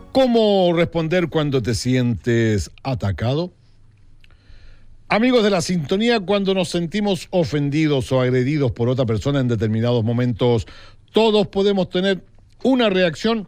¿Cómo responder cuando te sientes atacado? Amigos de la sintonía, cuando nos sentimos ofendidos o agredidos por otra persona en determinados momentos, todos podemos tener una reacción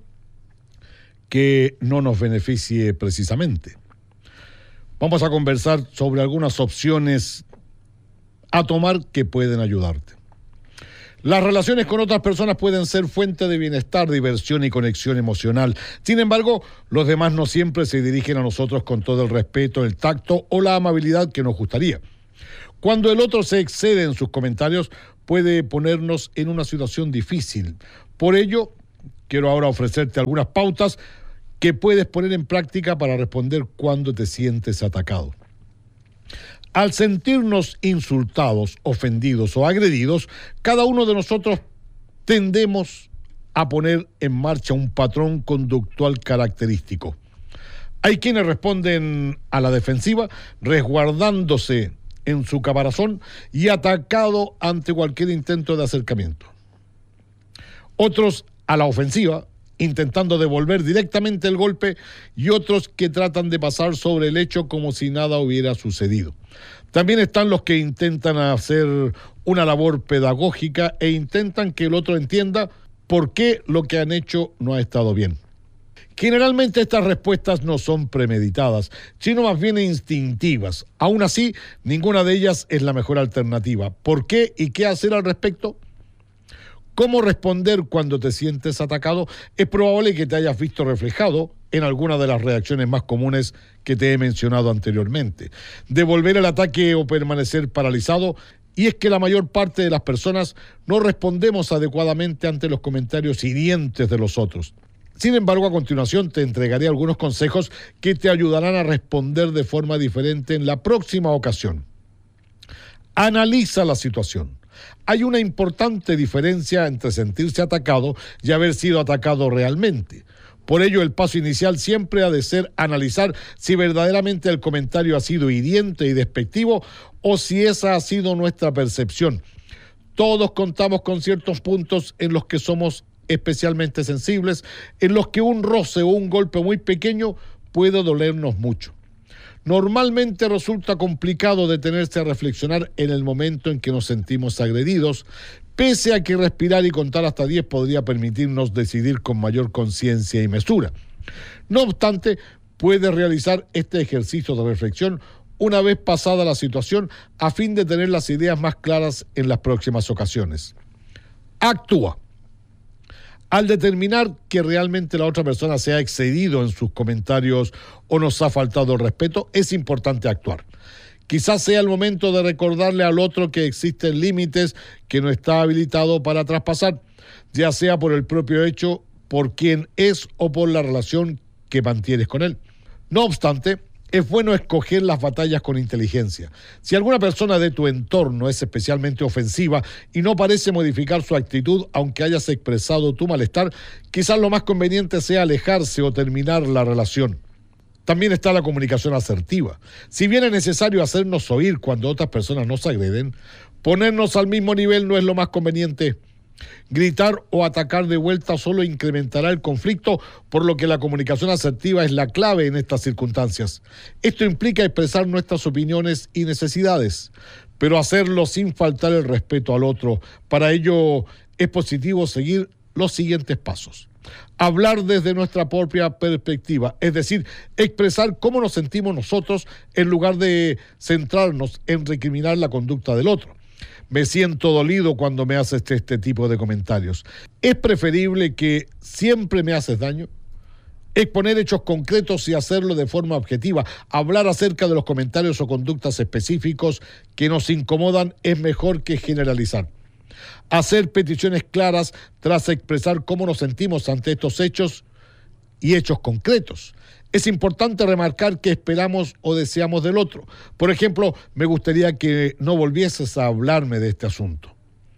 que no nos beneficie precisamente. Vamos a conversar sobre algunas opciones a tomar que pueden ayudarte. Las relaciones con otras personas pueden ser fuente de bienestar, diversión y conexión emocional. Sin embargo, los demás no siempre se dirigen a nosotros con todo el respeto, el tacto o la amabilidad que nos gustaría. Cuando el otro se excede en sus comentarios, puede ponernos en una situación difícil. Por ello, quiero ahora ofrecerte algunas pautas que puedes poner en práctica para responder cuando te sientes atacado. Al sentirnos insultados, ofendidos o agredidos, cada uno de nosotros tendemos a poner en marcha un patrón conductual característico. Hay quienes responden a la defensiva, resguardándose en su caparazón y atacado ante cualquier intento de acercamiento. Otros a la ofensiva, intentando devolver directamente el golpe, y otros que tratan de pasar sobre el hecho como si nada hubiera sucedido. También están los que intentan hacer una labor pedagógica e intentan que el otro entienda por qué lo que han hecho no ha estado bien. Generalmente estas respuestas no son premeditadas, sino más bien instintivas. Aún así, ninguna de ellas es la mejor alternativa. ¿Por qué y qué hacer al respecto? ¿Cómo responder cuando te sientes atacado? Es probable que te hayas visto reflejado en alguna de las reacciones más comunes que te he mencionado anteriormente. Devolver el ataque o permanecer paralizado, y es que la mayor parte de las personas no respondemos adecuadamente ante los comentarios hirientes de los otros. Sin embargo, a continuación te entregaré algunos consejos que te ayudarán a responder de forma diferente en la próxima ocasión. Analiza la situación. Hay una importante diferencia entre sentirse atacado y haber sido atacado realmente. Por ello, el paso inicial siempre ha de ser analizar si verdaderamente el comentario ha sido hiriente y despectivo o si esa ha sido nuestra percepción. Todos contamos con ciertos puntos en los que somos especialmente sensibles, en los que un roce o un golpe muy pequeño puede dolernos mucho. Normalmente resulta complicado detenerse a reflexionar en el momento en que nos sentimos agredidos, pese a que respirar y contar hasta 10 podría permitirnos decidir con mayor conciencia y mesura. No obstante, puedes realizar este ejercicio de reflexión una vez pasada la situación a fin de tener las ideas más claras en las próximas ocasiones. Actúa. Al determinar que realmente la otra persona se ha excedido en sus comentarios o nos ha faltado el respeto, es importante actuar. Quizás sea el momento de recordarle al otro que existen límites que no está habilitado para traspasar, ya sea por el propio hecho, por quién es o por la relación que mantienes con él. No obstante, es bueno escoger las batallas con inteligencia. Si alguna persona de tu entorno es especialmente ofensiva y no parece modificar su actitud, aunque hayas expresado tu malestar, quizás lo más conveniente sea alejarse o terminar la relación. También está la comunicación asertiva. Si bien es necesario hacernos oír cuando otras personas nos agreden, ponernos al mismo nivel no es lo más conveniente. Gritar o atacar de vuelta solo incrementará el conflicto, por lo que la comunicación asertiva es la clave en estas circunstancias. Esto implica expresar nuestras opiniones y necesidades, pero hacerlo sin faltar el respeto al otro. Para ello es positivo seguir los siguientes pasos. Hablar desde nuestra propia perspectiva, es decir, expresar cómo nos sentimos nosotros en lugar de centrarnos en recriminar la conducta del otro. Me siento dolido cuando me haces este tipo de comentarios. ¿Es preferible que siempre me haces daño? Exponer hechos concretos y hacerlo de forma objetiva. Hablar acerca de los comentarios o conductas específicos que nos incomodan es mejor que generalizar. Hacer peticiones claras tras expresar cómo nos sentimos ante estos hechos y hechos concretos. Es importante remarcar que esperamos o deseamos del otro. Por ejemplo, me gustaría que no volvieses a hablarme de este asunto.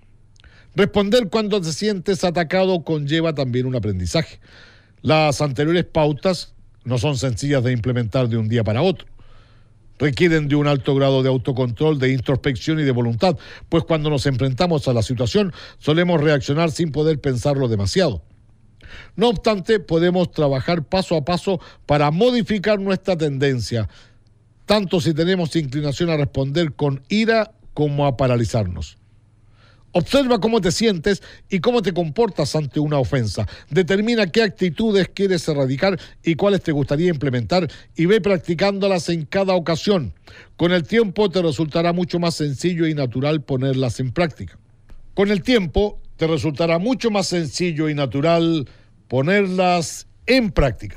Responder cuando te sientes atacado conlleva también un aprendizaje. Las anteriores pautas no son sencillas de implementar de un día para otro. Requieren de un alto grado de autocontrol, de introspección y de voluntad, pues cuando nos enfrentamos a la situación solemos reaccionar sin poder pensarlo demasiado. No obstante, podemos trabajar paso a paso para modificar nuestra tendencia, tanto si tenemos inclinación a responder con ira como a paralizarnos. Observa cómo te sientes y cómo te comportas ante una ofensa. Determina qué actitudes quieres erradicar y cuáles te gustaría implementar y ve practicándolas en cada ocasión. Con el tiempo te resultará mucho más sencillo y natural ponerlas en práctica. Con el tiempo te resultará mucho más sencillo y natural ponerlas en práctica.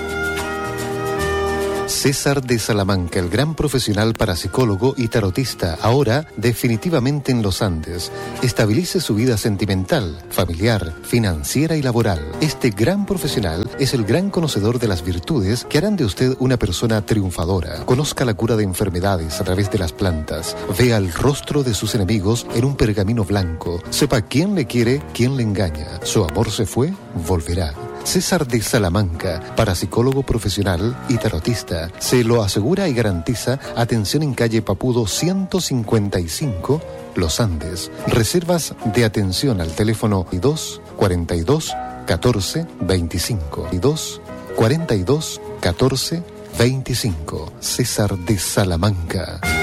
César de Salamanca, el gran profesional parapsicólogo y tarotista, ahora definitivamente en los Andes. Estabilice su vida sentimental, familiar, financiera y laboral. Este gran profesional es el gran conocedor de las virtudes que harán de usted una persona triunfadora. Conozca la cura de enfermedades a través de las plantas. Vea el rostro de sus enemigos en un pergamino blanco. Sepa quién le quiere, quién le engaña. Su amor se fue, volverá. César de Salamanca, parapsicólogo profesional y tarotista, se lo asegura y garantiza atención en calle Papudo 155, Los Andes. Reservas de atención al teléfono 2 42 14 25 2 42 14 25. César de Salamanca.